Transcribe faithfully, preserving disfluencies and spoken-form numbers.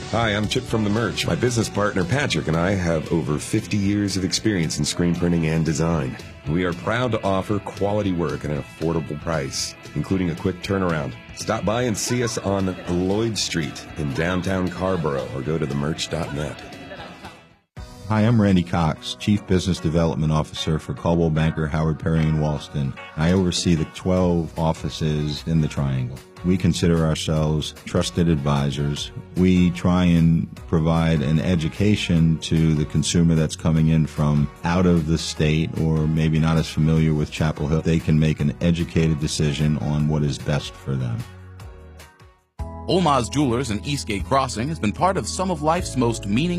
Hi, I'm Chip from The Merch. My business partner Patrick and I have over fifty years of experience in screen printing and design. We are proud to offer quality work at an affordable price, including a quick turnaround. Stop by and see us on Lloyd Street in downtown Carborough or go to the merch dot net. Hi, I'm Randy Cox, Chief Business Development Officer for Coldwell Banker, Howard Perry and Walston. I oversee the twelve offices in the Triangle. We consider ourselves trusted advisors. We try and provide an education to the consumer that's coming in from out of the state or maybe not as familiar with Chapel Hill. They can make an educated decision on what is best for them. Olmaz Jewelers in Eastgate Crossing has been part of some of life's most meaningful